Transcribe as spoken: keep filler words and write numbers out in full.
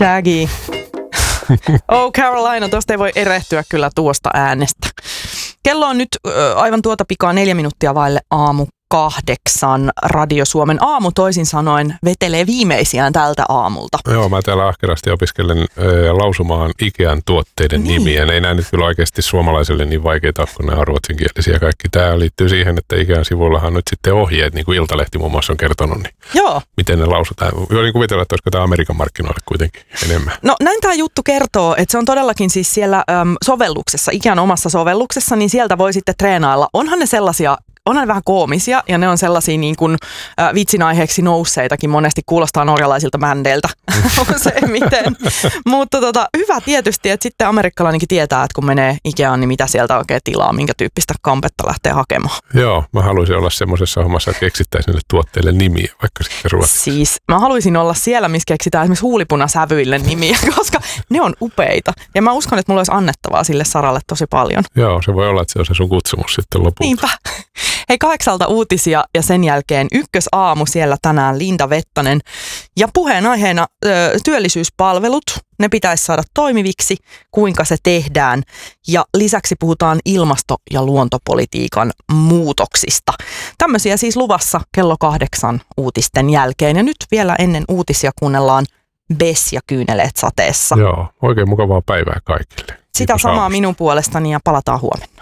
Shaggy. Oh Carolina, tuosta ei voi erehtyä kyllä tuosta äänestä. Kello on nyt ö, aivan tuota pikaa neljä minuuttia vaille aamu kahdeksan. Radio Suomen aamu toisin sanoen vetelee viimeisiään tältä aamulta. Joo, mä täällä ahkerasti opiskelen ö, lausumaan Ikean tuotteiden niin. nimiä. Ne ei näy nyt kyllä oikeasti suomalaiselle niin vaikeita, kun ne on ruotsinkielisiä kaikki. Tämä liittyy siihen, että Ikean sivuillahan on nyt sitten ohjeet, niin kuin Iltalehti muun muassa on kertonut, niin Joo. miten ne lausutaan. Voin kuvitella, että olisiko tämä Amerikan markkinoille kuitenkin enemmän. No näin tämä juttu kertoo, että se on todellakin siis siellä äm, sovelluksessa, Ikean omassa sovelluksessa, niin sieltä voi sitten treenailla. Onhan ne sellaisia, onhan ne vähän koomisia ja ne on sellaisia niin kuin äh, vitsin aiheeksi nousseitakin, monesti kuulostaa norjalaisilta bändeiltä, on se miten. Mutta tota, hyvä tietysti, että sitten amerikkalainenkin tietää, että kun menee Ikeaan, niin mitä sieltä oikein tilaa, minkä tyyppistä kampetta lähtee hakemaan. Joo, mä haluaisin olla semmoisessa hommassa, että keksittäisiin niille tuotteille nimiä, vaikka sitten ruotsiksi. Siis mä haluaisin olla siellä, missä keksitään esimerkiksi huulipunasävyille nimiä, koska ne on upeita. Ja mä uskon, että mulla olisi annettavaa sille saralle tosi paljon. Joo, se voi olla, että se on se sun kutsumus sitten lopulta. Niinpä. Hei, kahdeksalta uutisia ja sen jälkeen ykkösaamu siellä tänään Linda Vettanen. Ja puheenaiheena ö, työllisyyspalvelut, ne pitäisi saada toimiviksi, kuinka se tehdään. Ja lisäksi puhutaan ilmasto- ja luontopolitiikan muutoksista. Tämmöisiä siis luvassa kello kahdeksan uutisten jälkeen. Ja nyt vielä ennen uutisia kuunnellaan Bess ja Kyyneleet sateessa. Joo, oikein mukavaa päivää kaikille. Sitä samaa minun puolestani ja palataan huomenna.